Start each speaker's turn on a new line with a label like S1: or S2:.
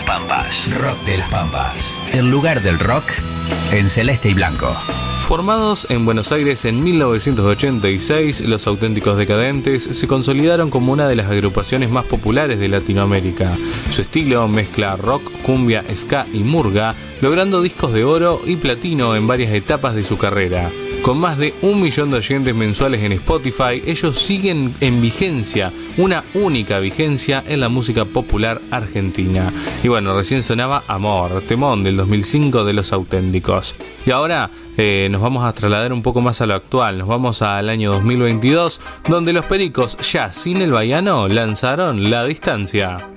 S1: Pampas. Rock de las Pampas. El lugar del rock en celeste y blanco.
S2: Formados en Buenos Aires en 1986, Los Auténticos Decadentes se consolidaron como una de las agrupaciones más populares de Latinoamérica. Su estilo mezcla rock, cumbia, ska y murga, logrando discos de oro y platino en varias etapas de su carrera. Con más de 1 millón de oyentes mensuales en Spotify, ellos siguen en vigencia, una única vigencia en la música popular argentina. Y bueno, recién sonaba Amor, temón del 2005 de Los Auténticos. Y ahora nos vamos a trasladar un poco más a lo actual, nos vamos al año 2022, donde los Pericos, ya sin el Baiano, lanzaron La Distancia.